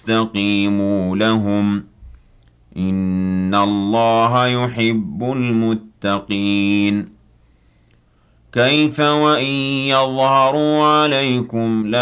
فاستقيموا لهم إن الله يحب المتقين كيف وإن يظهروا عليكم